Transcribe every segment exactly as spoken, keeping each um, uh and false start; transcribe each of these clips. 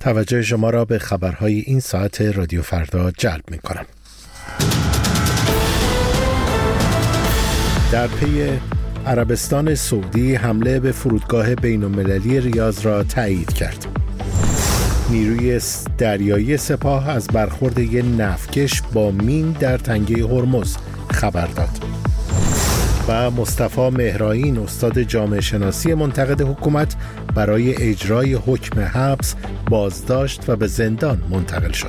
توجه شما را به خبرهای این ساعت رادیو فردا جلب می کنم. در پی عربستان سعودی حمله به فرودگاه بین‌المللی ریاض را تایید کرد. نیروی دریایی سپاه از برخورد یک نفتکش با مین در تنگه هرمز خبر داد. و مصطفی مهرائین استاد جامعه شناسی منتقد حکومت برای اجرای حکم حبس بازداشت و به زندان منتقل شد.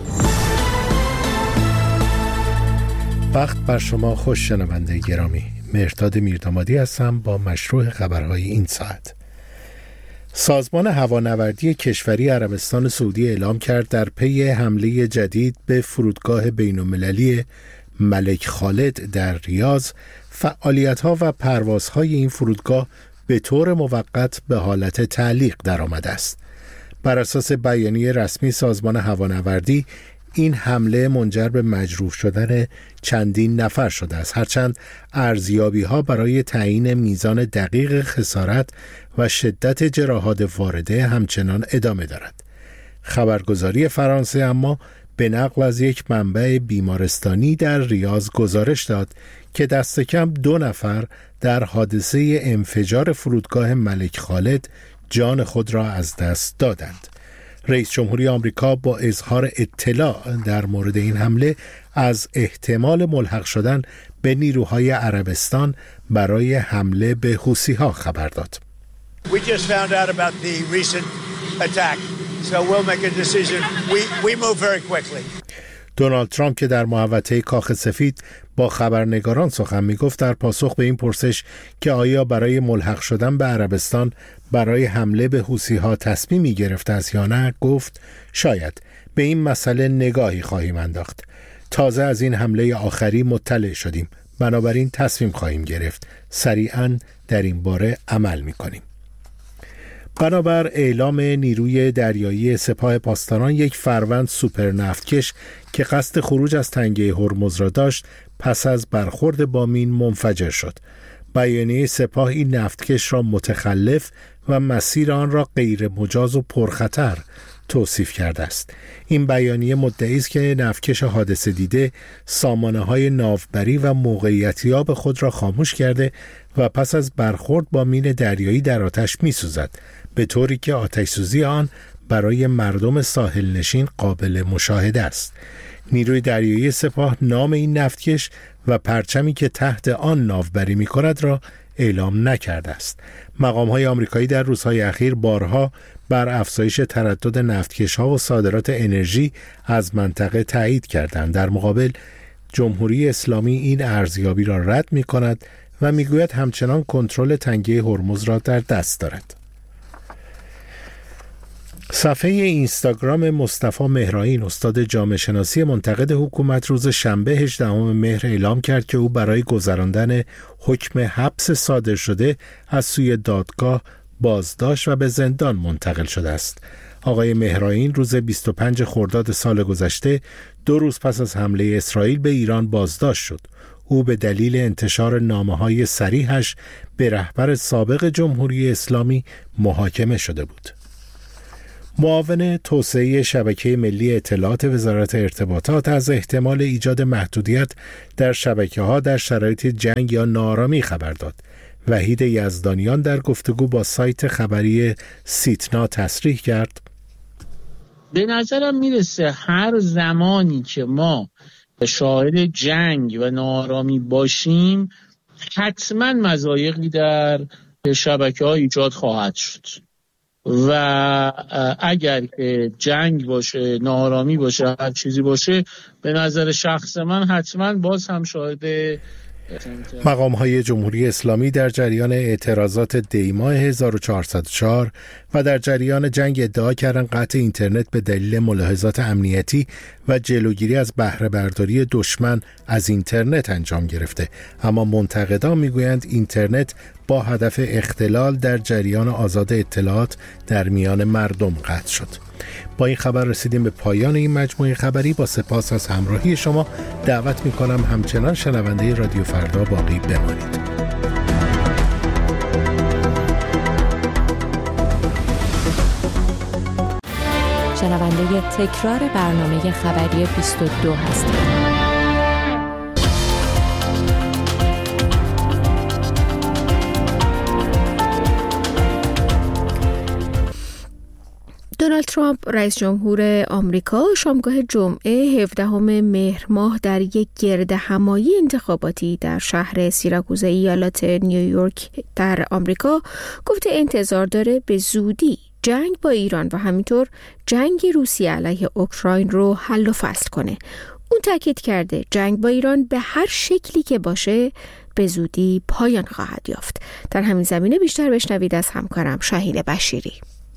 وقت بر شما خوش شنونده گرامی. مهرداد میردامادی هستم با مشروع خبرهای این ساعت. سازمان هوانوردی کشوری عربستان سعودی اعلام کرد در پی حمله جدید به فرودگاه بین‌المللی ملک خالد در ریاض، فعالیت‌ها و پروازهای این فرودگاه به طور موقت به حالت تعلیق درآمده است. بر اساس بیانیه رسمی سازمان هوانوردی، این حمله منجر به مجروح شدن چندین نفر شده است، هرچند ارزیابی‌ها برای تعیین میزان دقیق خسارت و شدت جراحات وارده همچنان ادامه دارد. خبرگزاری فرانسه اما به نقل از یک منبع بیمارستانی در ریاض گزارش داد که دست کم دو نفر در حادثه انفجار فرودگاه ملک خالد جان خود را از دست دادند. رئیس جمهوری آمریکا با اظهار اطلاع در مورد این حمله از احتمال ملحق شدن به نیروهای عربستان برای حمله به حوثی‌ها خبر داد. We just found out about the recent attack. So we'll make a decision. We we move very quickly. دونالد ترامپ که در محوطه کاخ سفید با خبرنگاران سخن می‌گفت، در پاسخ به این پرسش که آیا برای ملحق شدن به عربستان برای حمله به حوثی‌ها تصمیمی گرفته است یا نه، گفت شاید به این مسئله نگاهی خواهیم انداخت. تازه از این حمله آخری مطلع شدیم، بنابراین تصمیم خواهیم گرفت. سریعاً در این باره عمل می‌کنیم. بنابر اعلام نیروی دریایی سپاه پاسداران، یک فروند سوپر نفتکش که قصد خروج از تنگه هرمز را داشت پس از برخورد با مین منفجر شد. بیانیه سپاه این نفتکش را متخلف و مسیر آن را غیر مجاز و پرخطر توصیف کرده است. این بیانیه مدعی است که نفتکش حادثه دیده سامانه‌های ناوبری و موقعیتیاب خود را خاموش کرده و پس از برخورد با مین دریایی در آتش می‌سوزد، به طوری که آتش‌سوزی آن برای مردم ساحل نشین قابل مشاهده است. نیروی دریایی سپاه نام این نفتکش و پرچمی که تحت آن ناوبری می‌کند را اعلام نکرده است. مقام‌های آمریکایی در روزهای اخیر بارها بر افزایش تردد نفتکش‌ها و صادرات انرژی از منطقه تایید کردند. در مقابل، جمهوری اسلامی این ارزیابی را رد می‌کند و می‌گوید همچنان کنترل تنگه هرمز را در دست دارد. صفحه اینستاگرام مصطفی مهرائین استاد جامعه شناسی منتقد حکومت روز شنبه هجدهم مهر اعلام کرد که او برای گذراندن حکم حبس صادر شده از سوی دادگاه بازداشت و به زندان منتقل شده است. آقای مهرائین روز بیست و پنجم خرداد سال گذشته، دو روز پس از حمله اسرائیل به ایران بازداشت شد. او به دلیل انتشار نامه‌های صریحش به رهبر سابق جمهوری اسلامی محاکمه شده بود. معاون توسعه شبکه ملی اطلاعات وزارت ارتباطات از احتمال ایجاد محدودیت در شبکه‌ها در شرایط جنگ یا ناآرامی خبر داد. وحید یزدانیان در گفتگو با سایت خبری سیتنا تصریح کرد: به نظرم میرسه هر زمانی که ما شاهد جنگ و ناآرامی باشیم، حتما مضایقی در شبکه‌ها ایجاد خواهد شد و اگر که جنگ باشه، ناآرامی باشه، هر چیزی باشه، به نظر شخص من حتما باز هم شاهد. مقام‌های جمهوری اسلامی در جریان اعتراضات دی‌ماه هزار و چهارصد و چهار و در جریان جنگ ادعا کردند قطع اینترنت به دلیل ملاحظات امنیتی و جلوگیری از بهره برداری دشمن از اینترنت انجام گرفته، اما منتقدان میگویند اینترنت با هدف اختلال در جریان آزاد اطلاعات در میان مردم قطع شد. با این خبر رسیدیم به پایان این مجموعه خبری. با سپاس از همراهی شما دعوت می‌کنم همچنان شنونده رادیو فردا باقی بمانید. شنونده تکرار برنامه خبری بیست و دو هستید. دونالد ترامپ رئیس جمهور آمریکا شامگاه جمعه هفدهم مهر ماه در یک گرد همایی انتخاباتی در شهر سیراکوزا ایالات نیویورک در آمریکا گفته انتظار داره به زودی جنگ با ایران و همینطور جنگ روسیه علیه اوکراین رو حل و فصل کنه. اون تاکید کرده جنگ با ایران به هر شکلی که باشه به زودی پایان خواهد یافت. در همین زمینه بیشتر بشنوید از همکارم شاهین بشیری.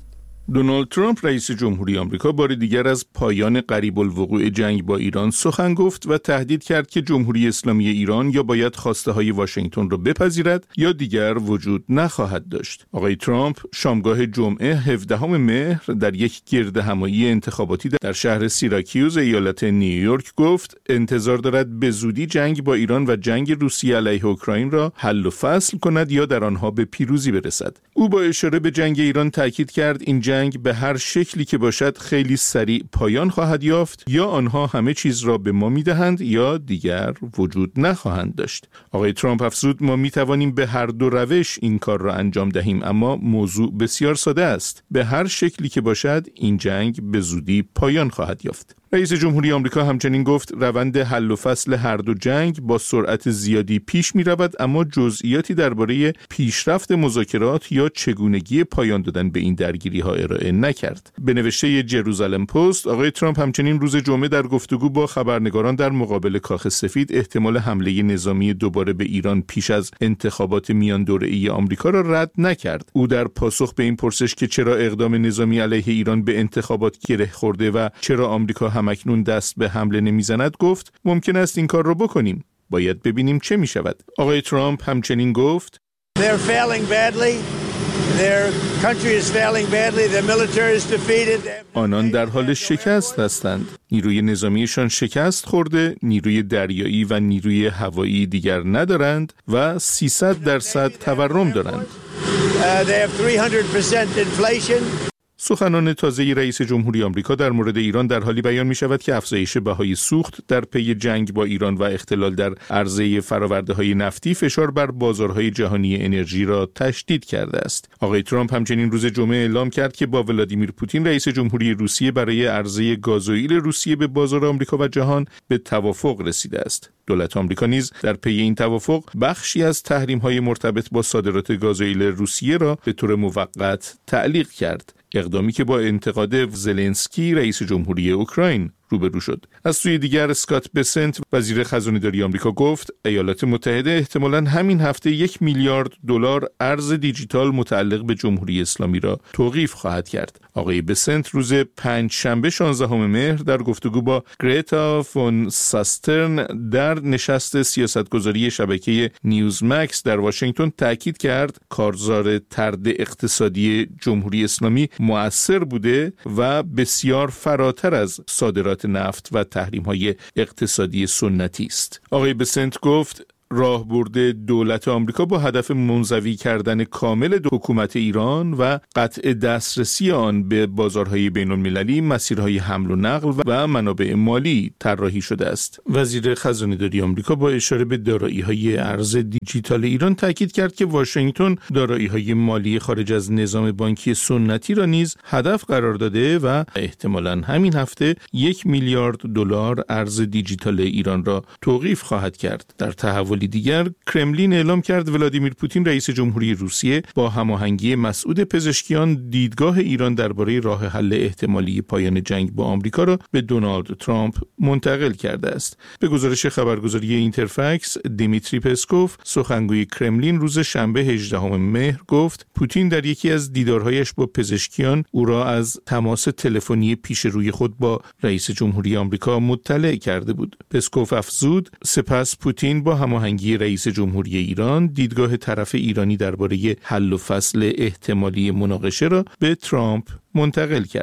دونالد ترامپ رئیس جمهوری آمریکا بار دیگر از پایان قریب الوقوع جنگ با ایران سخن گفت و تهدید کرد که جمهوری اسلامی ایران یا باید خواسته های واشنگتن را بپذیرد یا دیگر وجود نخواهد داشت. آقای ترامپ شامگاه جمعه هفدهم مهر در یک گرد همایی انتخاباتی در شهر سیراکیوز ایالت نیویورک گفت انتظار دارد به زودی جنگ با ایران و جنگ روسیه علیه اوکراین را حل و فصل کند یا در آنها به پیروزی برسد. او با اشاره به جنگ ایران تاکید کرد این جنگ جنگ به هر شکلی که باشد خیلی سریع پایان خواهد یافت، یا آنها همه چیز را به ما میدهند یا دیگر وجود نخواهند داشت. آقای ترامپ افزود ما میتوانیم به هر دو روش این کار را انجام دهیم، اما موضوع بسیار ساده است. به هر شکلی که باشد این جنگ به زودی پایان خواهد یافت. رئیس جمهوری آمریکا همچنین گفت روند حل و فصل هر دو جنگ با سرعت زیادی پیش می رود، اما جزئیاتی درباره پیشرفت مذاکرات یا چگونگی پایان دادن به این درگیری ها ارائه نکرد. به نوشته جروزالم پست، آقای ترامپ همچنین روز جمعه در گفتگو با خبرنگاران در مقابل کاخ سفید احتمال حمله نظامی دوباره به ایران پیش از انتخابات میان دوره‌ای آمریکا را رد نکرد. او در پاسخ به این پرسش که چرا اقدام نظامی علیه ایران به انتخابات گره خورده و چرا آمریکا همکنون دست به حمله نمیزند گفت ممکن است این کار را بکنیم، باید ببینیم چه می شود. آقای ترامپ همچنین گفت They're failing badly. Their country is failing badly. Their military is defeated. آنان در حال شکست هستند. نیروی نظامیشان شکست خورده، نیروی دریایی و نیروی هوایی دیگر ندارند و سیصد درصد تورم دارند. Uh, they have three hundred percent inflation. سخنان تازه رئیس جمهوری آمریکا در مورد ایران در حالی بیان می شود که افزایش بهای سوخت در پی جنگ با ایران و اختلال در عرضه فرآورده‌های نفتی فشار بر بازارهای جهانی انرژی را تشدید کرده است. آقای ترامپ همچنین روز جمعه اعلام کرد که با ولادیمیر پوتین رئیس جمهوری روسیه برای عرضه گازوئیل روسیه به بازار آمریکا و جهان به توافق رسیده است. دولت آمریکا نیز در پی این توافق بخشی از تحریم‌های مرتبط با صادرات گازوئیل روسیه را به طور موقت تعلیق کرد، اقدامی که با انتقاد زلنسکی رئیس جمهوری اوکراین روبرو شد. از سوی دیگر اسکات بسنت وزیر خزانه‌داری آمریکا گفت ایالات متحده احتمالاً همین هفته یک میلیارد دلار ارز دیجیتال متعلق به جمهوری اسلامی را توقیف خواهد کرد. آقای بسنت روز پنج شنبه شانزدهم مهر در گفتگو با گریتا فون ساسترن در نشست سیاستگذاری شبکه نیوز مکس در واشنگتن تاکید کرد کارزار طرد اقتصادی جمهوری اسلامی مؤثر بوده و بسیار فراتر از صادرات نفت و تحریم‌های اقتصادی سنتی است. آقای بسنت گفت راهبرد دولت آمریکا با هدف منزوی کردن کامل حکومت ایران و قطع دسترسی آن به بازارهای بین‌المللی، مسیرهای حمل و نقل و منابع مالی طراحی شده است. وزیر خزانه‌داری آمریکا با اشاره به دارایی‌های ارز دیجیتال ایران تاکید کرد که واشنگتن دارایی‌های مالی خارج از نظام بانکی سنتی را نیز هدف قرار داده و احتمالاً همین هفته یک میلیارد دلار ارز دیجیتال ایران را توقیف خواهد کرد. در تحول دیگر کرملین اعلام کرد ولادیمیر پوتین رئیس جمهوری روسیه با هماهنگی مسعود پزشکیان دیدگاه ایران درباره راه حل احتمالی پایان جنگ با آمریکا را به دونالد ترامپ منتقل کرده است. به گزارش خبرگزاری اینترفکس، دیمیتری پسکوف سخنگوی کرملین روز شنبه هجدهم مهر گفت پوتین در یکی از دیدارهایش با پزشکیان او را از تماس تلفنی پیش روی خود با رئیس جمهوری آمریکا مطلع کرده بود. پسکوف افزود سپس پوتین با هماهنگی رئیس جمهوری ایران دیدگاه طرف ایرانی درباره حل و فصل احتمالی مناقشه را به ترامپ منتقل کرد.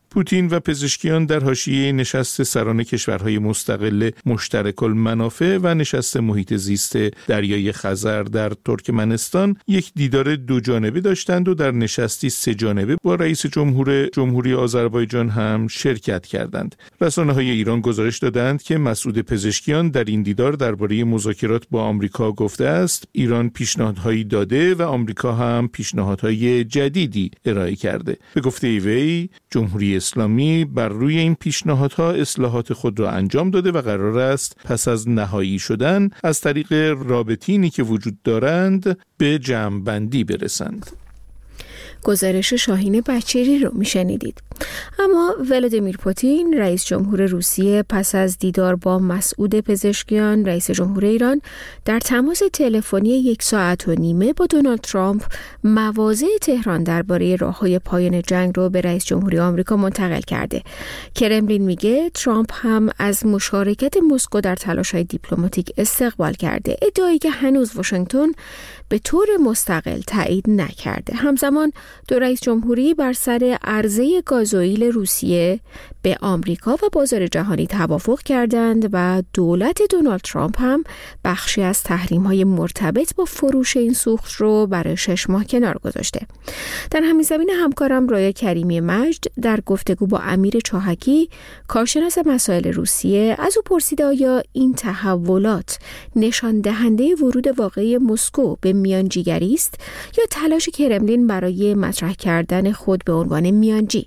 پوتین و پزشکیان در حاشیه نشست سران کشورهای مستقل مشترک المنافع و نشست محیط زیست دریای خزر در ترکمنستان یک دیدار دو جانبه داشتند و در نشستی سه جانبه با رئیس جمهور جمهوری آذربایجان هم شرکت کردند. رسانه‌های ایران گزارش دادند که مسعود پزشکیان در این دیدار درباره مذاکرات با آمریکا گفته است ایران پیشنهادهایی داده و آمریکا هم پیشنهادهای جدیدی ارائه کرده. به گفته وی جمهوری اسلامی بر روی این پیشنهادها اصلاحات خود را انجام داده و قرار است پس از نهایی شدن از طریق رابطینی که وجود دارند به جمع‌بندی برسند. گزارش شاهین بچری رو میشنیدید. اما ولادیمیر پوتین رئیس جمهور روسیه پس از دیدار با مسعود پزشکیان رئیس جمهور ایران در تماس تلفنی یک ساعت و نیمه با دونالد ترامپ مواضع تهران درباره راههای پایان جنگ رو به رئیس جمهوری آمریکا منتقل کرده. کرملین میگه ترامپ هم از مشارکت مسکو در تلاش‌های دیپلماتیک استقبال کرده، ادعایی که هنوز واشنگتن به طور مستقل تایید نکرده. همزمان دو رئیس جمهوری بر سر عرضه گازوئیل روسیه به آمریکا و بازار جهانی توافق کردند و دولت دونالد ترامپ هم بخشی از تحریم‌های مرتبط با فروش این سوخت رو برای شش ماه کنار گذاشته. در همین زمینه همکارم رایا کریمی مجد در گفتگو با امیر چاهکی کارشناس مسائل روسیه از او پرسیده آیا این تحولات نشان دهنده ورود واقعی مسکو به میانجیگری است یا تلاش کرملین برای مطرح کردن خود به عنوان میانجی؟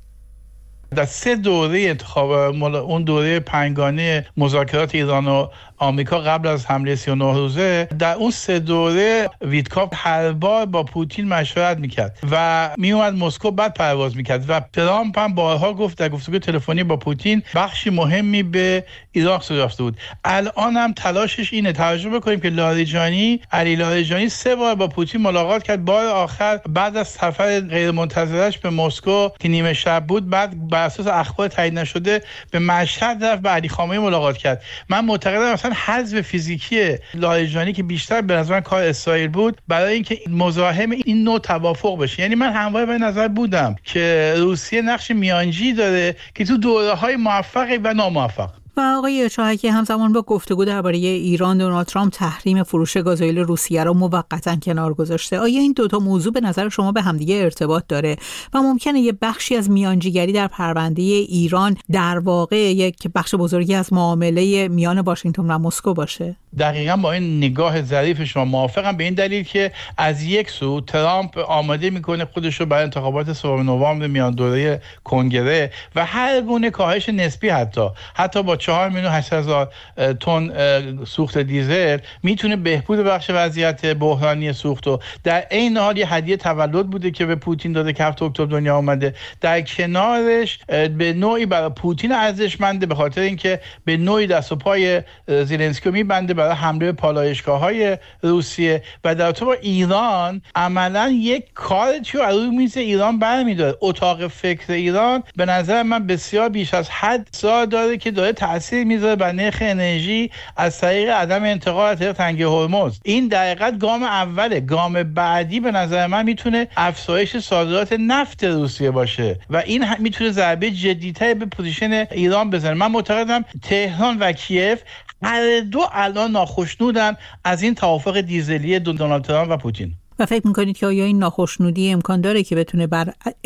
در سه دوره انتخاب اون دوره پنجگانه مذاکرات ایران و آمریکا قبل از حمله سی و نه روزه، در اون سه دوره ویتکاف هر بار با پوتین مشورت میکرد و میومد مسکو بعد پرواز میکرد و ترامپ هم بارها گفت در گفتگو تلفنی با پوتین بخشی مهمی به عراق یافته بود. الان هم تلاشش اینه. توجه بکنیم که لاریجانی علی لاریجانی سه بار با پوتین ملاقات کرد. بار آخر بعد از سفر غیرمنتظرش به مسکو که نیمه شب بود، بعد بر اساس اخبار تایید نشده به مشهد رفت، به علی خامنه‌ای ملاقات کرد. من معتقدم مثلا حذف فیزیکی لاریجانی که بیشتر به نظر من کار اسرائیل بود برای اینکه مزاحم این نوع توافق بشه. یعنی من همواره به نظر بودم که روسیه نقش میانجی داره که تو دوره‌های موفق و ناموفق. و آقای چاهکی همزمان با گفتگو درباره ایران، دونالد ترامپ تحریم فروش گازوئیل روسیه را موقتا کنار گذاشته. آیا این دوتا موضوع به نظر شما به همدیگه ارتباط داره و ممکنه یه بخشی از میانجیگری در پرونده ایران در واقع یک بخش بزرگی از معامله میان واشنگتن و مسکو باشه؟ دقیقاً با این نگاه ظریف شما موافقم، به این دلیل که از یک سو ترامپ آماده میکنه خودش رو برای انتخابات سوم نوامبر میان دوره کنگره و هر گونه کاهش نسبی حتی حتی با چهار میلیون و هشتصد هزار تن سوخت دیزل میتونه بهبود بخش وضعیت بحرانی سوخت و در عین حال یه هدیه تولد بوده که به پوتین داده که هفته اکتبر دنیا اومده. در کنارش به نوعی برای پوتین ارزشمنده به خاطر اینکه به نوعی دست و پای زلنسکی میبنده برای حمله به پالایشگاه‌های روسیه و در تو با ایران عملاً یک کارتی رو روی میز ایران برمی‌داره. اتاق فکر ایران به نظر من بسیار بیش از حد سا داره که داره تأثیر میذاره بر نرخ انرژی از طریق عدم انتقال از طریق تنگه هرمز. این در حقیقت گام اوله. گام بعدی به نظر من میتونه افزایش صادرات نفت روسیه باشه و این میتونه ضربه جدی‌تری به پوزیشن ایران بزنه. من معتقدم تهران و کیف هر دو الان ناخشنودن از این توافق دیزلی دونالد ترامپ و پوتین. و فکر میکنید که آیا این ناخشنودی امکان داره که بتونه بر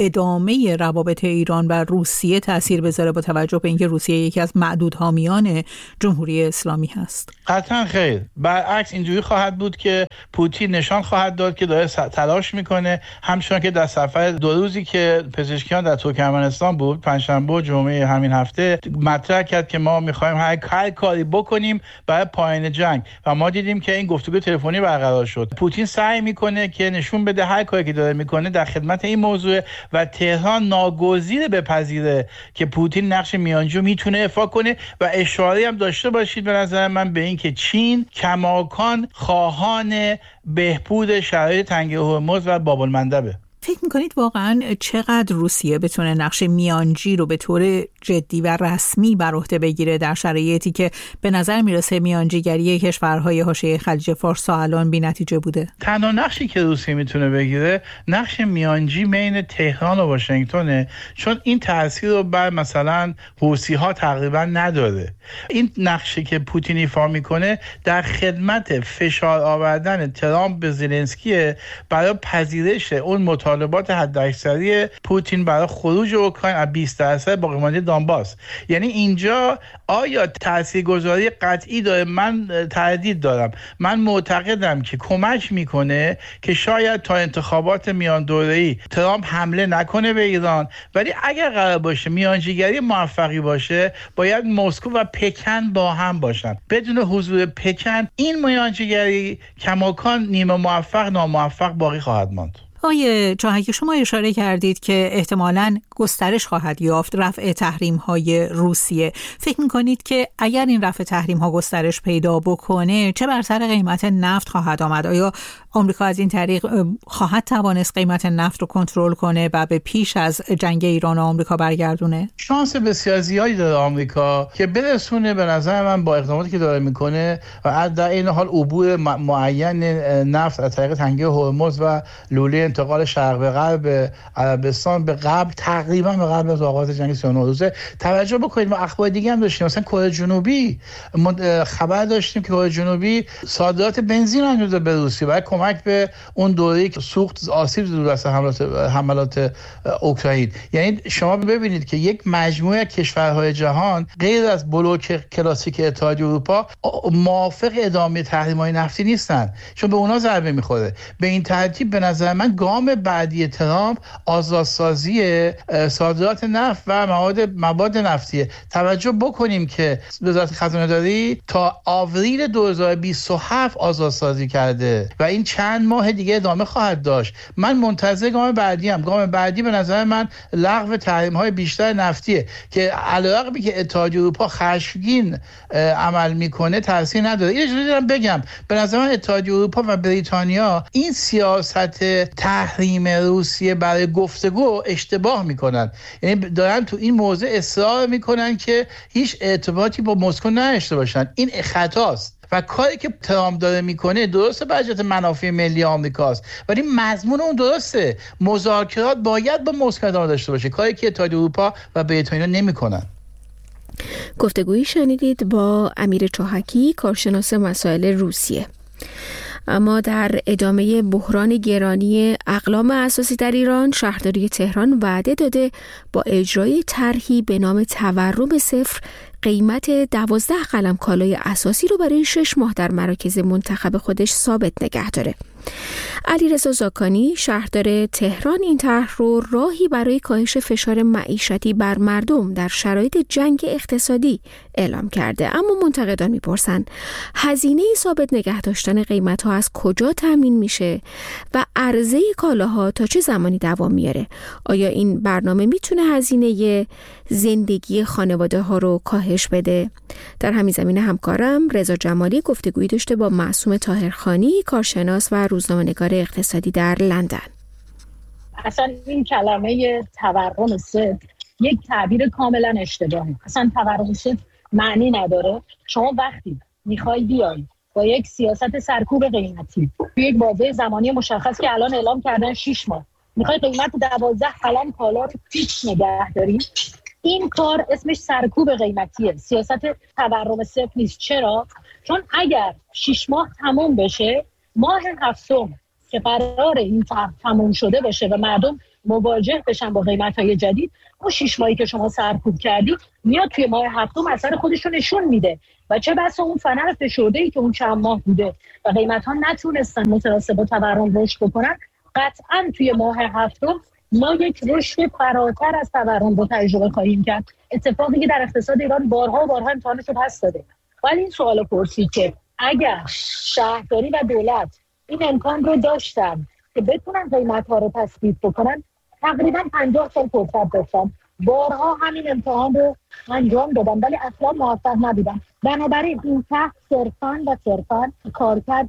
ادامه روابط ایران و روسیه تأثیر بذاره با توجه به اینکه روسیه یکی از معدود حامیان جمهوری اسلامی هست؟ قطعا خیر. برعکس اینجوری خواهد بود که پوتین نشان خواهد داد که داره تلاش میکنه، همچنان که در سفر دو روزی که پزشکیان در ترکمنستان بود پنجشنبه و جمعه همین هفته مطرح کرد که ما میخوایم هر, هر کاری بکنیم برای پایان جنگ و ما دیدیم که این گفتگو تلفنی برقرار شد. پوتین سعی میکنه که نشون بده هر کاری که داره میکنه در خدمت این موضوع و تهران ناگزیر بپذیره که پوتین نقش میانجی میتونه ایفا کنه و اشاره هم داشته باشید به نظر من به این که چین کماکان خواهان بهبود شرایط تنگه هرمز و باب المندبه. فکر میکنید واقعا چقدر روسیه بتونه نقش میانجی رو به طور جدی و رسمی بر عهده بگیره در شرایطی که به نظر میرسه میانجیگری کشورهای حاشیه خلیج فارس تا الان بی‌نتیجه بوده؟ تنها نقشی که روسیه میتونه بگیره نقش میانجی بین تهران و واشنگتنه، چون این تاثیر رو بر مثلا حوثی‌ها تقریبا نداره. این نقشی که پوتین ایفا میکنه در خدمت فشار آوردن ترامپ به زلنسکی برای پذیرش اون مطالبات حداکثری پوتین برای خروج اوکراین از بیست درصد باقی مانده دانباس. یعنی اینجا آیا تاثیرگذاری قطعی داره؟ من تردید دارم. من معتقدم که کمک میکنه که شاید تا انتخابات میان دوره‌ای ترامپ حمله نکنه به ایران، ولی اگر قرار باشه میانجیگری موفقی باشه باید مسکو و پکن با هم باشن. بدون حضور پکن این میانجیگری کماکان نیمه موفق ناموفق باقی خواهد ماند. آقای چاهکی، شما اشاره کردید که احتمالاً گسترش خواهد یافت رفع تحریم‌های روسیه. فکر می‌کنید که اگر این رفع تحریم‌ها گسترش پیدا بکنه چه بر سر قیمت نفت خواهد آمد؟ آیا آمریکا از این طریق خواهد توانست قیمت نفت رو کنترل کنه و به پیش از جنگ ایران و آمریکا برگردونه؟ شانس بسیار زیادی داره آمریکا که برسونه به نظر من با اقداماتی که داره میکنه و در این حال عبور معین نفت از طریق تنگه هرمز و لوله انتقال شرق به غرب عربستان به قبل تقریبا به قبل از آغاز جنگ سی و نه روزه. توجه بکنید ما اخبار دیگه هم داشتیم، مثلا کره جنوبی خبر داشتیم که کره جنوبی صادرات بنزین انجام داد به روسیه برای کمک به اون دوره‌ای که سوخت آسیب دید از حملات حملات اوکراین. یعنی شما ببینید که یک مجموعه کشورهای جهان غیر از بلوک کلاسیک اتحادیه اروپا موافق ادامه تحریم‌های نفتی نیستن، چون به اونا ضربه می‌خوره. به این ترتیب به نظر من گام بعدی ترامپ آزادسازی صادرات نفت و مواد مواد نفتیه. توجه بکنیم که وزارت خزانه‌داری تا آوریل دو هزار و بیست و هفت آزادسازی کرده و این چند ماه دیگه ادامه خواهد داشت. من منتظر گام بعدی ام. گام بعدی به نظر من لغو تحریم‌های بیشتر نفتیه که علیرغمی که اتحادیه اروپا خشمگین عمل میکنه تاثیر نداره. یه چیزی دارم بگم، به نظر من اتحادیه اروپا و بریتانیا این سیاست تحریم روسیه برای گفتگو اشتباه میکنن. یعنی دارن تو این موضوع اصرار میکنن که هیچ ارتباطی با مسکو نداشته باشن. این خطاست و کاری که ترامپ داره میکنه درسته بجت منافع ملی آمریکاست، ولی مضمون اون درسته. مذاکرات باید با مسکو ادامه داشته باشه، کاری که اتحادیه اروپا و بریتانیا نمیکنن. گفتگویی شنیدید با امیر چاهکی، کارشناس مسائل روسیه. اما در ادامه بحران گرانی اقلام اساسی در ایران، شهرداری تهران وعده داده با اجرای طرحی به نام تورم صفر قیمت دوازده قلم کالای اساسی رو برای شش ماه در مراکز منتخب خودش ثابت نگه داره. علیرضا زاکانی، شهردار تهران، این طرح رو راهی برای کاهش فشار معیشتی بر مردم در شرایط جنگ اقتصادی اعلام کرده. اما منتقدان میپرسن هزینه ثابت نگه داشتن قیمت‌ها از کجا تامین میشه و عرضه کالاها تا چه زمانی دوام میاره؟ آیا این برنامه میتونه هزینه زندگی خانواده ها رو کاهش بده؟ در همین زمینه همکارم رضا جمالی گفتگویی داشته با معصومه طاهرخانی، کارشناس و روزنامه‌نگار اقتصادی در لندن. اصلا این کلمه تورم صفر یک تعبیر کاملا اشتباهه. اصلا تورم صفر معنی نداره. شما وقتی میخوای بیای با یک سیاست سرکوب قیمتی یک بازه زمانی مشخص که الان اعلام کردن شش ماه میخوای قیمت دوازده قلم کالا رو فیکس نگه داری، این کار اسمش سرکوب قیمتیه، سیاست تورم صفر نیست. چرا؟ چون اگر شش ماه تموم بشه، ماه هفتم که قرار این تموم شده باشه و مردم مواجه بشن با قیمت‌های جدید، اون شش ماهی که شما سرکوب کردی میاد توی ماه هفتم اثر خودش رو نشون میده و چه بسا اون فنر فشرده‌ای که اون چند ماه بوده و قیمت‌ها نتونستن متناسب با تورم رشد بکنن، قطعاً توی ماه هفتم ما یک رشد فراتر از تورم رو تجربه خواهیم کرد. اتفاقی که در اقتصاد ایران بارها و بارها امتحانش رو پس داده. ولی این سوال پرسید که اگر شهرداری و دولت این امکان رو داشتن که بتونن قیمت‌ها رو تثبیت بکنن، تقریباً پنجاه سال فرصت داشتن. بارها همین امتحان رو انجام دادن ولی اصلا موفق نبودن. بنابراین این تحت صرفاً و صرفاً کارکرد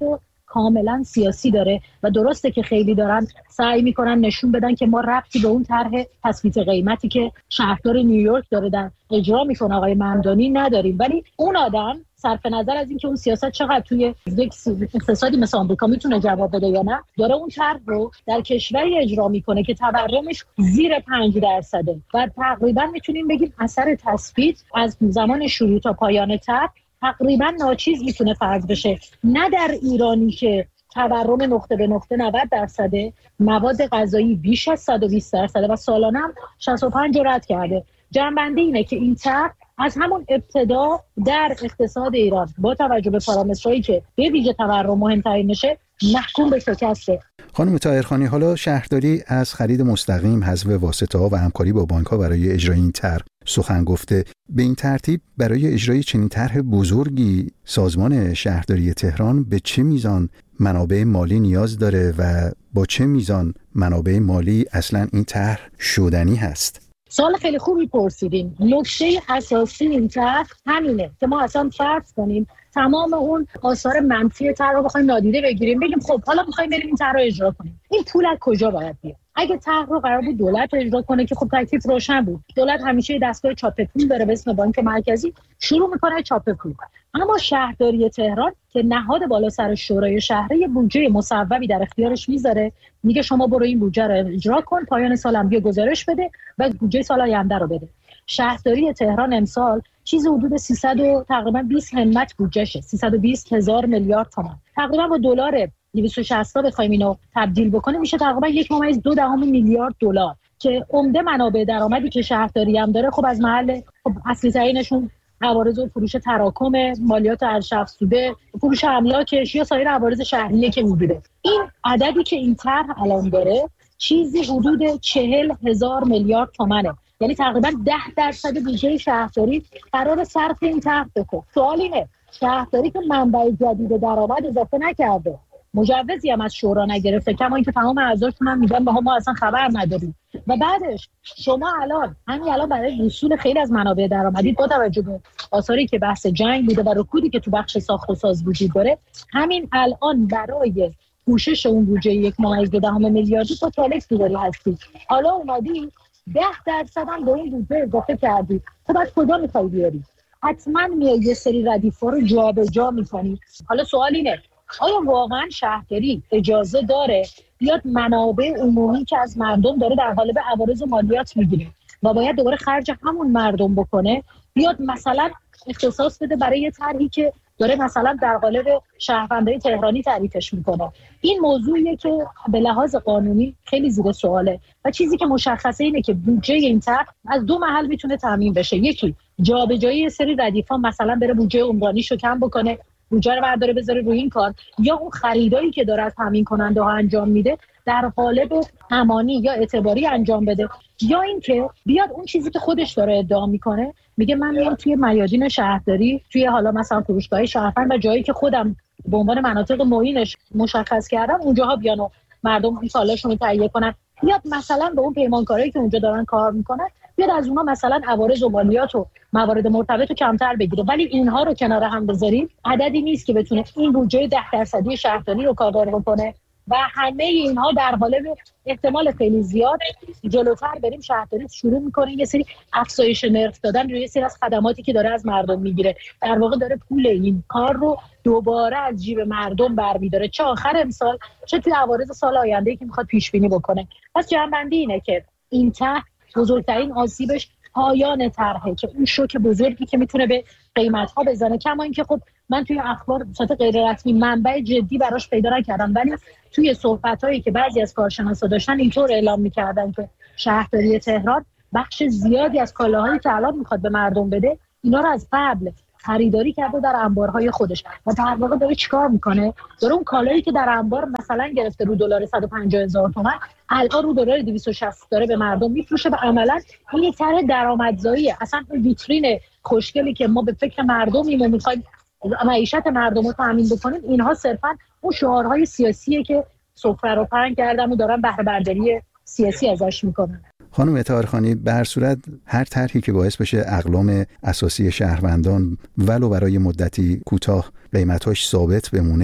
کاملا سیاسی داره و درسته که خیلی دارن سعی میکنن نشون بدن که ما ربطی به اون طرح تثبیت قیمتی که شهردار نیویورک داره در اجرا میکنه آقای ممدانی نداریم، ولی اون آدم صرف نظر از اینکه اون سیاست چقدر توی یک اقتصادی مثل آمریکا میتونه جواب بده یا نه، داره اون طرح رو در کشوری اجرا میکنه که تورمش زیر پنج درصده و تقریبا میتونیم بگیم اثر تثبیت از زمان شروع تا پایان طرح تقریبا ناچیز میتونه فرض بشه. نه در ایرانی که تورم نقطه به نقطه نود درصده، مواد غذایی بیش از صد و بیست درصده و سالانه هم شصت و پنج رد کرده. جنبنده اینه که این طرح از همون ابتدا در اقتصاد ایران با توجه به پارامترهایی که به ویژه تورم مهمترین نشه محکوم به شکسته. خانم طاهرخانی، حالا شهرداری از خرید مستقیم، حذف واسطه‌ها و همکاری با بانک‌ها برای اجرای این طرح سخن گفته. به این ترتیب برای اجرای چنین طرح بزرگی سازمان شهرداری تهران به چه میزان منابع مالی نیاز داره و با چه میزان منابع مالی اصلا این طرح شدنی هست؟ سوال خیلی خوبی پرسیدین. نکته اساسی این طرح همینه که ما اصلا فرض کنیم تمام اون آثار منفی طرح رو بخوایم نادیده بگیریم، بگیم خب حالا می‌خوایم بریم این طرح رو اجرا کنیم. این پول از کجا باید بیاد؟ اگه طرح رو قرار بود دولت اجرا کنه که خب تکلیف روشن بود. دولت همیشه دستگاه چاپ پول داره به اسم بانک مرکزی، شروع می‌کنه چاپ پول. اما شهرداری تهران که نهاد بالا سر شورای شهری بودجه مصوبی در اختیارش میذاره، میگه شما برو این بودجه رو اجرا کن، پایان سال هم بیا گزارش بده و بودجه سال آینده رو بده. شهرداری تهران امسال چیز حدود سیصد و تقریبا بیست همت بودجهشه، سیصد و بیست هزار میلیارد تومان. تقریبا با دلار دویست و شصت بخوایم اینو تبدیل بکنیم میشه تقریبا یک ممیز دو دهم میلیارد دلار که عمده منابع درآمدی که شهرداری هم داره خب از محل خب اصلی ترینشون عوارض و فروش تراکم، مالیات ارزش افزوده، فروش املاکش یا سایر عوارض شهریه که می‌بوده. این عددی که این طرح الان داره چیزی حدود چهل هزار میلیارد تومانه، یعنی تقریبا ده درصد بودجه شهرداری قرار صرف این طرح بشه. سوال اینه شهرداری که منبع جدید درآمد اضافه نکرده، مجوزی هم از شورا نگرفته، کما اینکه تمام اعضاشون هم میگن ما ما اصلا خبر نداریم، و بعدش شما الان همین الان برای وصول خیلی از منابع درآمدی با توجه به آثاری که بحث جنگ بوده و رکودی که تو بخش ساخت و ساز وجود داره، همین الان برای پوشش اون بودجه یک ممیز دو دهم میلیاردی تو تالکس داری هستی، حالا اومدی ده درصد هم به این بودجه اضافه کردی، تو بعد کجا میخوای بیاری؟ حتما میای یه سری ردیف‌ها رو جابجا می‌کنی. حالا سوال اینه آیا واقعا شهرداری اجازه داره بیاد منابع عمومی که از مردم داره در قالب عوارض و مالیات میگیره و باید دوباره خرج همون مردم بکنه، بیاد مثلا اختصاص بده برای یه طرحی که داره مثلا در قالب شهروندای تهرانی تعریفش میکنه؟ این موضوعیه که به لحاظ قانونی خیلی زیر سواله و چیزی که مشخصه اینه که بودجه این طرح از دو محل میتونه تامین بشه. یکی جابجایی یه سری ردیفا، مثلا بره بودجه عمرانیشو کم بکنه، بودجه رو برداره بذاره روی این کار، یا اون خریدایی که داره از تامین کننده ها انجام میده در قالب امانی یا اعتباری انجام بده، یا اینکه بیاد اون چیزی که خودش داره ادعا میکنه میگه من میام توی میادین شهرداری، توی حالا مثلا فروشگاه شهروند و جایی که خودم به عنوان مناطق معینش مشخص کردم اونجاها بیان و مردم این کالاشو تهیه کنن، بیاد مثلا به اون پیمانکارایی که اونجا دارن کار میکنن بیاد از اونها مثلا عوارض و مالیات و موارد مرتبط رو کمتر بگیره. ولی اینها رو کنار هم بذاریم عددی نیست که بتونه این بودجه ده درصدی شهرداری رو کاور بکنه و همه اینها در قالب احتمال خیلی زیاد جلوتر بریم شهرداری شروع میکنه یه سری افزایش نرخ دادن روی یه سری از خدماتی که داره از مردم میگیره، در واقع داره پول این کار رو دوباره از جیب مردم برمیداره، چه آخر امسال چه توی عوارض سال آینده که میخواد پیش بینی بکنه. پس جنبندی اینه که این طرح بزرگترین آسیبش پایان طرحه که اون شوک بزرگی که میتونه به قیمت‌ها بزنه. کما اینکه خب من توی اخبار صورت غیر رسمی منبع جدی براش پیدا نکردم، ولی توی صحبتایی که بعضی از کارشناسا داشتن اینطور اعلام میکردن که شهرداری تهران بخش زیادی از کالاهایی که الان میخواد به مردم بده اینا رو از قبل خریداری کرده در انبارهای خودش و در واقع داره چیکار میکنه؟ داره اون کالایی که در انبار مثلا گرفته رو دلار صد و پنجاه هزار تومان الان رو دلار دویست و شصت داره به مردم میفروشه و عملا این یک طرح درآمدزاییه. اصلا اون ویترین خوشگلی که ما به فکر مردمیم و میخوایم معیشت مردم رو تامین بکنیم، اینها صرفا اون شعارهای سیاسیه که سفره رو پهن کردن و دارن بهره برداری سیاسی ازش میکنن. خانم طاهرخانی، به هر صورت هر طرحی که باعث بشه اقلام اساسی شهروندان ولو برای مدتی کوتاه قیمتاش ثابت بمونه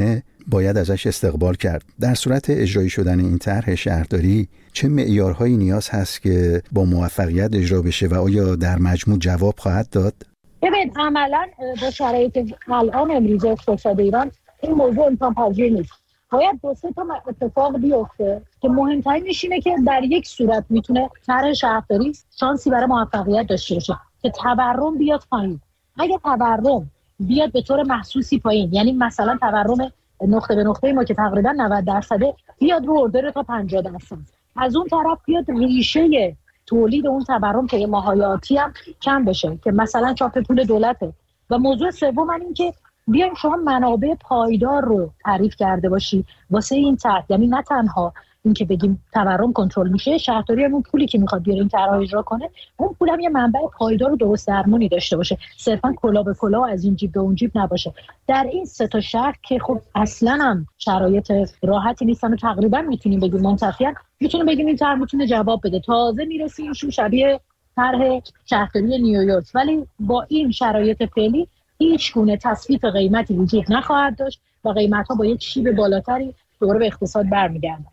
باید ازش استقبال کرد. در صورت اجرایی شدن این طرح شهرداری چه معیارهایی نیاز هست که با موفقیت اجرا بشه و آیا در مجموع جواب خواهد داد؟ ببین عملاً با شرایط الان امروز اقتصاد ایران این موضوع امکان پذیر نیست. باید دو سه تا اتفاق بیفته که مهمترینش اینه که در یک صورت میتونه طرح شهرداری شانسی برای موفقیت داشته باشه که تورم بیاد پایین. اگه تورم بیاد به طور محسوسی پایین، یعنی مثلا تورم نقطه به نقطه ما که تقریبا نود درصده بیاد رو اردر تا پنجاه درصد، از اون طرف بیاد ریشه تولید اون تورم که ماهای آتی هم کم بشه که مثلا چاپ پول دولته. و موضوع سوم این که بیایم شما منابع پایدار رو تعریف کرده باشی واسه این طرح، یعنی نه تنها این که بگیم تورم کنترل میشه، شهرداری هم اون پولی که میخواد بیاره این طرح اجرا کنه اون پول هم یه منبع پایدار و درست درمونی داشته باشه، صرفا کلا به کلا از این جیب به اون جیب نباشه. در این سه تا شهر که خب اصلا هم شرایط راحتی نیستن و تقریبا میتونیم بگیم منتفیان، میتونیم بگیم این طرح میتونه جواب بده. تازه میرسیم شو شبیه طرح شهرداری نیویورک، ولی با این شرایط فعلی هیچ گونه تثبیت قیمتی وجود نخواهد داشت و قیمت‌ها با یک شیب بالاتری دوباره به اقتصاد برمیگردند.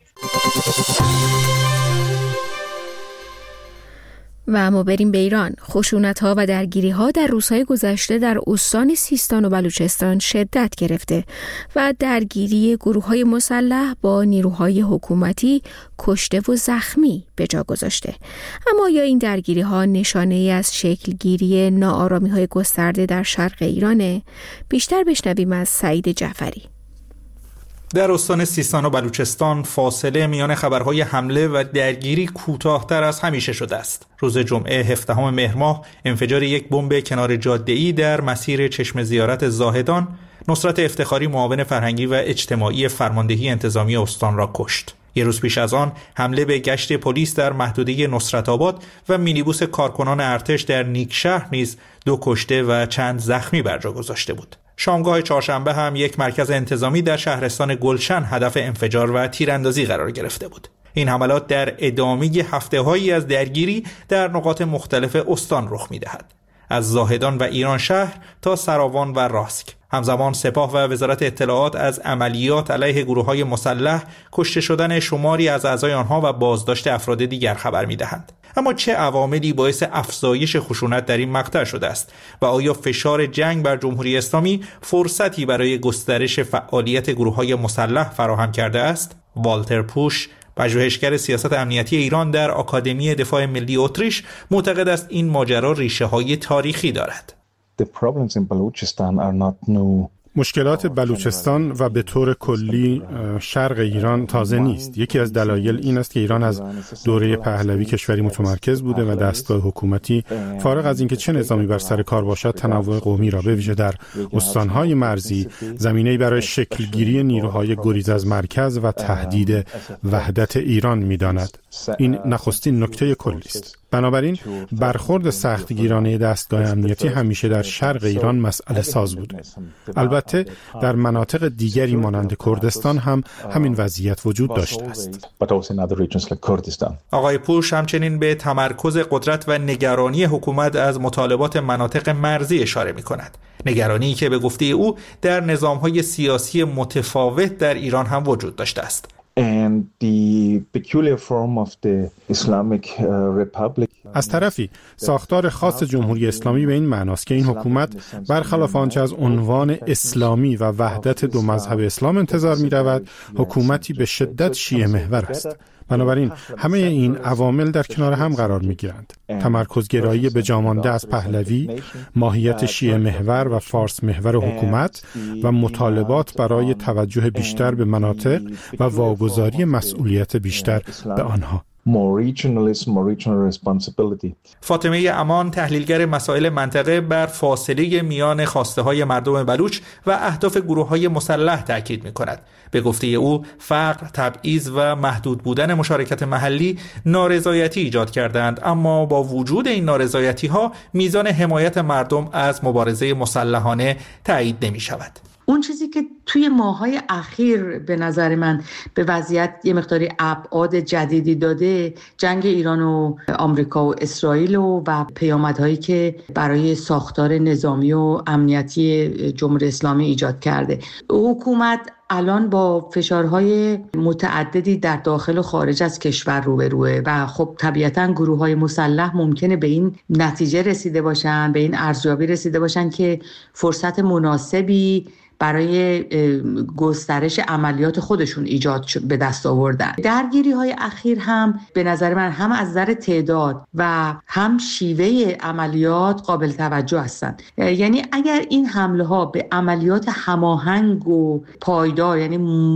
و اما بریم به ایران. خشونت‌ها و درگیری‌ها در روزهای گذشته در استان سیستان و بلوچستان شدت گرفته و درگیری گروه‌های مسلح با نیروهای حکومتی کشته و زخمی به جا گذاشته. اما یا این درگیری‌ها نشانه‌ای از شکلگیری ناآرامی‌های گسترده در شرق ایرانه؟ بیشتر بشنویم از سعید جعفری. در استان سیستان و بلوچستان فاصله میان خبرهای حمله و درگیری کوتاه‌تر از همیشه شده است. روز جمعه هفدهم مهر ماه انفجار یک بمب کنار جاده‌ای در مسیر چشم زیارت زاهدان نصرت افتخاری معاون فرهنگی و اجتماعی فرماندهی انتظامی استان را کشت. یک روز پیش از آن حمله به گشت پلیس در محدوده نصرت آباد و مینیبوس کارکنان ارتش در نیکشهر نیز دو کشته و چند زخمی بر جا گذاشته بود. شامگاه چهارشنبه هم یک مرکز انتظامی در شهرستان گلشن هدف انفجار و تیراندازی قرار گرفته بود. این حملات در ادامه هفته‌هایی از درگیری در نقاط مختلف استان رخ می‌دهد. از زاهدان و ایران شهر تا سراوان و راسک. همزمان سپاه و وزارت اطلاعات از عملیات علیه گروه‌های مسلح، کشته شدن شماری از اعضای آنها و بازداشت افراد دیگر خبر می‌دهند. اما چه عواملی باعث افزایش خشونت در این مقطع شده است و آیا فشار جنگ بر جمهوری اسلامی فرصتی برای گسترش فعالیت گروه‌های مسلح فراهم کرده است؟ والتر پوش، پژوهشگر سیاست امنیتی ایران در آکادمی دفاع ملی اتریش، معتقد است این ماجرا ریشه‌های تاریخی دارد. The problems in Balochistan are not new. مشکلات بلوچستان و به طور کلی شرق ایران تازه نیست. یکی از دلایل این است که ایران از دوره پهلوی کشوری متمرکز بوده و دستگاه حکومتی فارغ از اینکه چه نظامی بر سر کار باشد تنوع قومی را به ویژه در استانهای مرزی زمینه‌ای برای شکلگیری نیروهای گریز از مرکز و تهدید وحدت ایران می‌داند. این نخستین نکته کلی است. بنابراین برخورد سختگیرانه دستگاه امنیتی همیشه در شرق ایران مسئله ساز بوده. البته در مناطق دیگری مانند کردستان هم همین وضعیت وجود داشته است. آقای پوش همچنین به تمرکز قدرت و نگرانی حکومت از مطالبات مناطق مرزی اشاره می کند. نگرانی که به گفته او در نظام‌های سیاسی متفاوت در ایران هم وجود داشته است. And the peculiar form of the Islamic Republic. از طرفی ساختار خاص جمهوری اسلامی به این معناست که این حکومت برخلاف آنچه از عنوان اسلامی و وحدت دو مذهب اسلام انتظار می رود، حکومتی به شدت شیعه محور است. بنابراین همه این عوامل در کنار هم قرار می گیرند. تمرکزگرایی به جامانده از پهلوی، ماهیت شیعه محور و فارس محور حکومت و مطالبات برای توجه بیشتر به مناطق و واگذاری مسئولیت بیشتر به آنها. فاطمه امان، تحلیلگر مسائل منطقه، بر فاصله میان خواسته های مردم بلوچ و اهداف گروه های مسلح تاکید می کند. به گفته او فقر، تبعیض و محدود بودن مشارکت محلی نارضایتی ایجاد کردند، اما با وجود این نارضایتی ها میزان حمایت مردم از مبارزه مسلحانه تایید نمی شود. اون چیزی که توی ماهای اخیر به نظر من به وضعیت یه مقداری ابعاد جدیدی داده، جنگ ایران و آمریکا و اسرائیل و, و پیامدهایی که برای ساختار نظامی و امنیتی جمهوری اسلامی ایجاد کرده. حکومت الان با فشارهای متعددی در داخل و خارج از کشور روبروه و خب طبیعتاً گروه‌های مسلح ممکنه به این نتیجه رسیده باشن، به این ارزیابی رسیده باشن که فرصت مناسبی برای گسترش عملیات خودشون ایجاد به دست آوردن. درگیری های اخیر هم به نظر من هم از نظر تعداد و هم شیوه عملیات قابل توجه هستند. یعنی اگر این حمله ها به عملیات هماهنگ و پایدار یعنی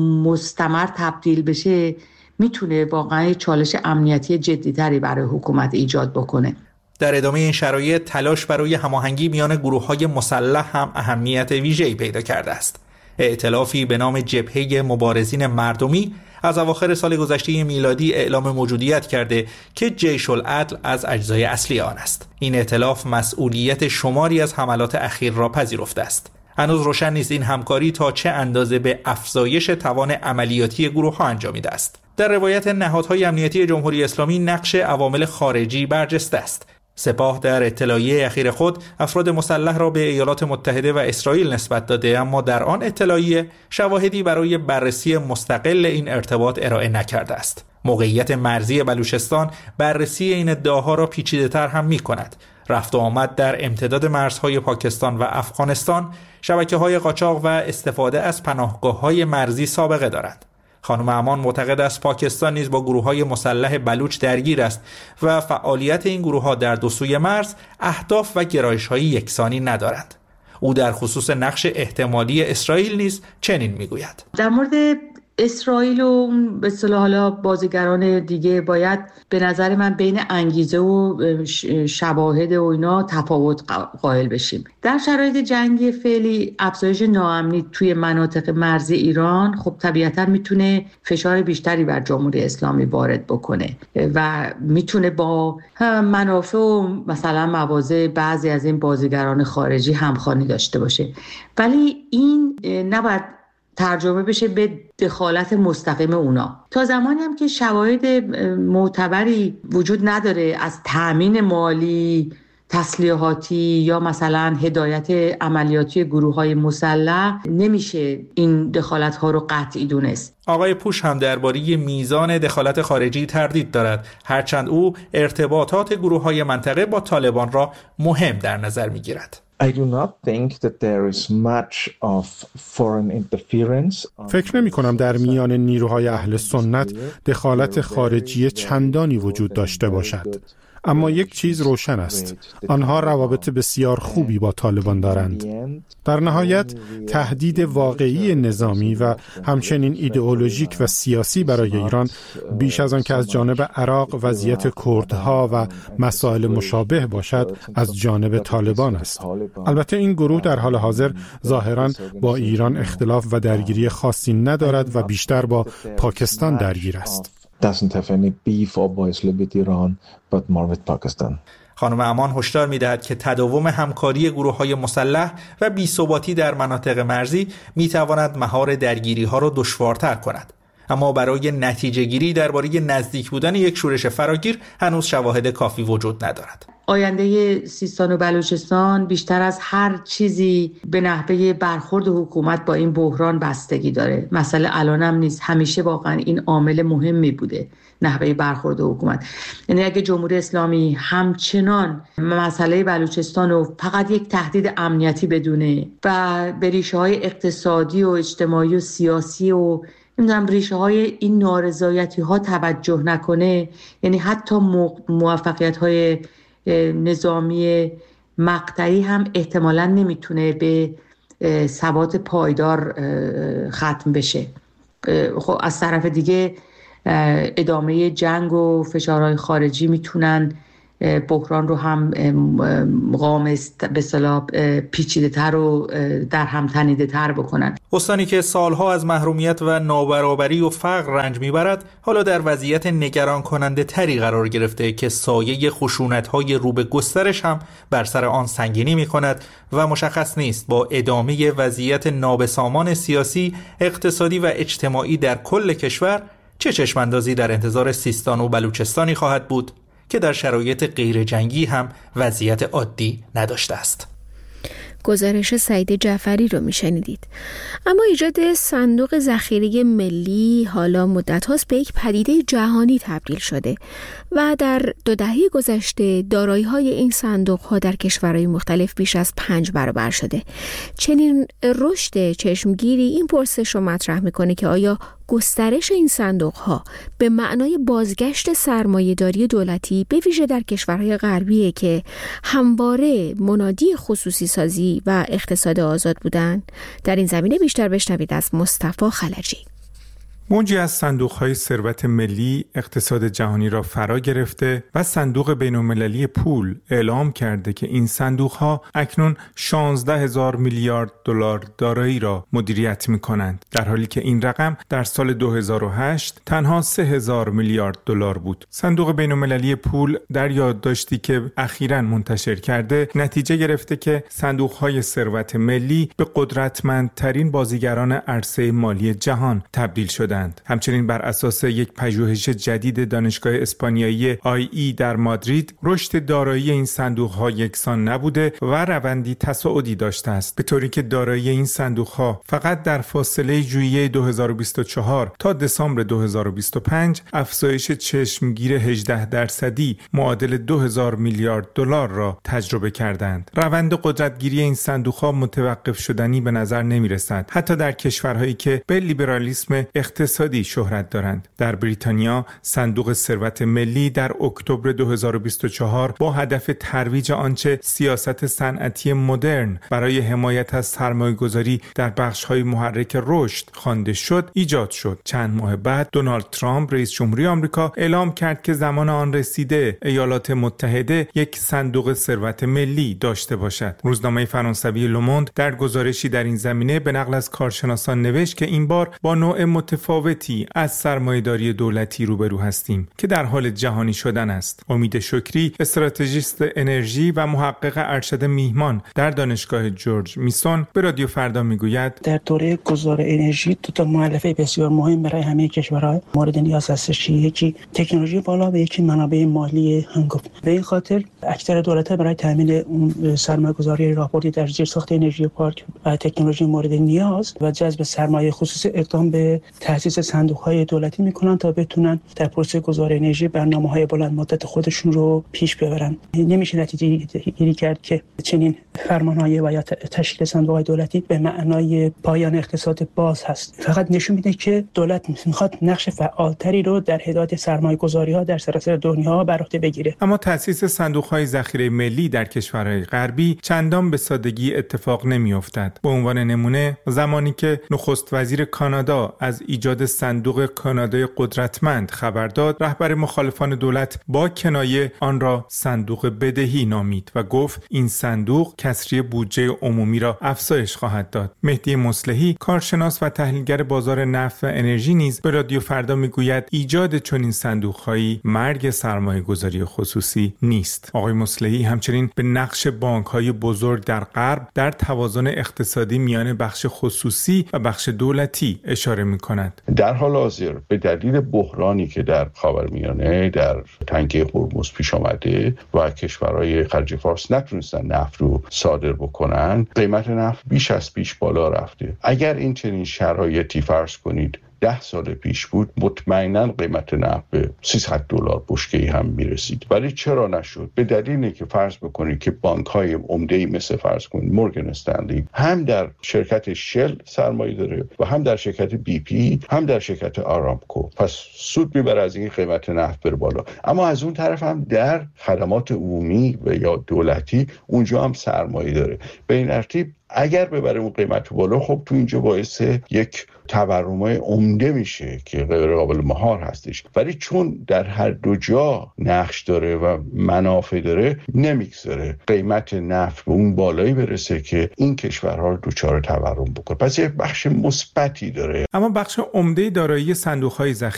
مستمر تبدیل بشه، میتونه واقعا چالش امنیتی جدی‌تری برای حکومت ایجاد بکنه. در ادامه این شرایط تلاش برای هماهنگی میان گروه‌های مسلح هم اهمیت ویژه‌ای پیدا کرده است. ائتلافی به نام جبهه مبارزین مردمی از اواخر سال گذشته میلادی اعلام موجودیت کرده که جیش العدل از اجزای اصلی آن است. این ائتلاف مسئولیت شماری از حملات اخیر را پذیرفته است. هنوز روشن نیست این همکاری تا چه اندازه به افزایش توان عملیاتی گروه‌ها انجامیده است. در روایت نهادهای امنیتی جمهوری اسلامی نقش عوامل خارجی برجسته است. سپاه در اطلاعیه اخیر خود افراد مسلح را به ایالات متحده و اسرائیل نسبت داده، اما در آن اطلاعیه شواهدی برای بررسی مستقل این ارتباط ارائه نکرده است. موقعیت مرزی بلوچستان بررسی این ادعاها را پیچیده‌تر هم می‌کند. رفت و آمد در امتداد مرزهای پاکستان و افغانستان، شبکه‌های قاچاق و استفاده از پناهگاه‌های مرزی سابقه دارند. خانم امان معتقد است پاکستان نیز با گروه‌های مسلح بلوچ درگیر است و فعالیت این گروه‌ها در دو سوی مرز اهداف و گرایش‌های یکسانی ندارند. او در خصوص نقش احتمالی اسرائیل نیز چنین می‌گوید: در مورد اسرائیل و به اصطلاح حالا بازیگران دیگه باید به نظر من بین انگیزه و شواهد و اینا تفاوت قائل بشیم. در شرایط جنگی فعلی افزایش ناامنی توی مناطق مرزی ایران خب طبیعتا میتونه فشار بیشتری بر جمهوری اسلامی وارد بکنه و میتونه با منافع و مثلا مواضع بعضی از این بازیگران خارجی همخوانی داشته باشه، ولی این نباید ترجمه بشه به دخالت مستقیم اونا. تا زمانی هم که شواهد معتبری وجود نداره از تأمین مالی، تسلیحاتی یا مثلا هدایت عملیاتی گروه‌های مسلح، نمیشه این دخالت‌ها رو قطعی دونست. آقای پوش هم درباره میزان دخالت خارجی تردید دارد، هرچند او ارتباطات گروه‌های منطقه با طالبان را مهم در نظر می‌گیرد. I do not think that there is much of foreign interference. فکر نمی کنم در میان نیروهای اهل سنت دخالت خارجی چندانی وجود داشته باشد. اما یک چیز روشن است، آنها روابط بسیار خوبی با طالبان دارند. در نهایت تهدید واقعی نظامی و همچنین ایدئولوژیک و سیاسی برای ایران بیش از آن که از جانب عراق وضعیت کردها و مسائل مشابه باشد از جانب طالبان است. البته این گروه در حال حاضر ظاهراً با ایران اختلاف و درگیری خاصی ندارد و بیشتر با پاکستان درگیر است. doesn't have any beef obviously with Iran but more with Pakistan. خانم امان هشدار می‌دهد که تداوم همکاری گروه‌های مسلح و بی‌ثباتی در مناطق مرزی می‌تواند مهار درگیری‌ها را دشوارتر کند. اما برای نتیجه‌گیری درباره نزدیک بودن یک شورش فراگیر هنوز شواهد کافی وجود ندارد. آینده سیستان و بلوچستان بیشتر از هر چیزی به نحوه برخورد حکومت با این بحران بستگی داره. مسئله الانم نیست، همیشه واقعا این عامل مهمی بوده، نحوه برخورد حکومت. یعنی اگه جمهوری اسلامی همچنان مسئله بلوچستان رو فقط یک تهدید امنیتی بدونه و به ریشه‌های اقتصادی و اجتماعی و سیاسی و نمیدونم ریشه های این نارضایتی ها توجه نکنه، یعنی حتی موفقیت های نظامی مقطعی هم احتمالاً نمیتونه به ثبات پایدار ختم بشه. خب از طرف دیگه ادامه جنگ و فشارهای خارجی میتونن بحران رو هم قام به اصطلاح پیچیده‌تر و در هم تنیده‌تر بکنن. استانی که سالها از محرومیت و نابرابری و فقر رنج میبرد حالا در وضعیت نگران کننده تری قرار گرفته که سایه خشونت‌های رو به گسترش هم بر سر آن سنگینی میکند و مشخص نیست با ادامه وضعیت نابسامان سیاسی، اقتصادی و اجتماعی در کل کشور چه چشماندازی در انتظار سیستان و بلوچستانی خواهد بود که در شرایط غیر جنگی هم وضعیت عادی نداشته است. گزارش سعید جعفری رو میشنیدید. اما ایجاد صندوق ذخیره ملی حالا مدت هاست به یک پدیده جهانی تبدیل شده و در دو دهه گذشته دارایی های این صندوق ها در کشورهای مختلف بیش از پنج برابر شده. چنین رشد چشمگیری این پرسش رو مطرح میکنه که آیا گسترش این صندوق ها به معنای بازگشت سرمایه‌داری دولتی به ویژه در کشورهای غربیه که همواره منادی خصوصی سازی و اقتصاد آزاد بودن؟ در این زمینه بیشتر بشنوید از مصطفی خلجی. موجی از صندوق‌های ثروت ملی اقتصاد جهانی را فرا گرفته و صندوق بین‌المللی پول اعلام کرده که این صندوق‌ها اکنون شانزده هزار میلیارد دلار دارایی را مدیریت می‌کنند، در حالی که این رقم در سال دو هزار و هشت تنها سه هزار میلیارد دلار بود. صندوق بین‌المللی پول در یادداشتی که اخیراً منتشر کرده نتیجه گرفته که صندوق‌های ثروت ملی به قدرتمندترین بازیگران عرصه مالی جهان تبدیل شده. همچنین بر اساس یک پژوهش جدید دانشگاه اسپانیایی آی ای در مادرید، رشد دارایی این صندوق‌ها یکسان نبوده و روندی تصاعدی داشته است، به طوری که دارایی این صندوق‌ها فقط در فاصله ژوئیه دو هزار و بیست و چهار تا دسامبر دو هزار و بیست و پنج افزایش چشمگیر هجده درصدی معادل دو هزار میلیارد دلار را تجربه کردند. روند قدرتگیری این صندوق‌ها متوقف شدنی به نظر نمی‌رسد، حتی در کشورهایی که به لیبرالیسم اقتصادی شهرت دارند. در بریتانیا صندوق ثروت ملی در اکتبر دو هزار و بیست و چهار با هدف ترویج آنچه سیاست صنعتی مدرن برای حمایت از سرمایه‌گذاری در بخش‌های محرک رشد خوانده شد ایجاد شد. چند ماه بعد دونالد ترامپ رئیس جمهوری آمریکا اعلام کرد که زمان آن رسیده ایالات متحده یک صندوق ثروت ملی داشته باشد. روزنامه فرانسوی لوموند در گزارشی در این زمینه به نقل از کارشناسان نوشت که این بار با نوع متفاوت از سرمایه‌داری دولتی روبرو هستیم که در حال جهانی شدن است. امید شکری، استراتژیست انرژی و محقق ارشد میهمان در دانشگاه جورج میسون، به رادیو فردا میگوید در دوره گذار انرژی دو تا مؤلفه بسیار مهم برای همه کشورها مورد نیاز هستش، یکی تکنولوژی بالا و یکی منابع مالی هنگفت. به این خاطر اکثر دولت‌ها برای تامین اون سرمایه‌گذاری راهبردی در زیرساخت انرژی پارک و تکنولوژی مورد نیاز و جذب سرمایه خصوصی اقدام به تأسیس صندوق‌های دولتی میکنن تا بتونن در پروسه گذار انرژی برنامه‌های بلند مدت خودشون رو پیش ببرن. نمیشه نتیجه گیری کرد که چنین فرمان‌های و یا تشکیل صندوق‌های دولتی به معنای پایان اقتصاد باز هست. فقط نشون میده که دولت میخواد نقش فعالتری رو در هدایت سرمایه‌گذاری‌ها در سراسر دنیا بر عهده بگیره. اما تأسیس صندوق‌های ذخیره ملی در کشورهای غربی چندان به سادگی اتفاق نمی‌افتد. به عنوان نمونه زمانی که نخست وزیر کانادا از ایجاد صندوق کانادای قدرتمند خبر داد، رهبر مخالفان دولت با کنایه آن را صندوق بدهی نامید و گفت این صندوق کسری بودجه عمومی را افزایش خواهد داد. مهدی مصلحی، کارشناس و تحلیلگر بازار نفت و انرژی نیز به رادیو فردا میگوید ایجاد چنین صندوق‌هایی مرگ سرمایه‌گذاری خصوصی نیست. آقای مصلحی همچنین به نقش بانک‌های بزرگ در غرب در توازن اقتصادی میان بخش خصوصی و بخش دولتی اشاره می‌کند. در حال حاضر به دلیل بحرانی که در خاورمیانه در تنگه هرمز پیش آمده و کشورهای خلیج فارس نتونستن نفت رو صادر بکنن، قیمت نفت بیش از پیش بالا رفته. اگر این چنین شرایطی فرض کنید ده سال پیش بود، مطمئناً قیمت نفت به سیصد دلار بشکه‌ای هم میرسید. ولی چرا نشد؟ به دلیلی که فرض بکنید که بانک‌های عمده‌ای مثل فرض کنید مورگان استنلی هم در شرکت شل سرمایه داره و هم در شرکت بی پی، هم در شرکت آرامکو. پس سود میبره از این قیمت نفت بره بالا. اما از اون طرف هم در خدمات عمومی و یا دولتی اونجا هم سرمایه داره. به این ترتیب اگر ببره اون قیمت بالا، خب تو اینجا باعث یک تورمای عمده میشه که غیر قابل مهار هستش. ولی چون در هر دو جا نقش داره و منافع داره، نمیگذاره قیمت نفت به اون بالایی برسه که این کشورها رو دچار تورم بکنه. پس یک بخش مثبتی داره. اما بخش عمده دارایی صندوق‌های ذخیره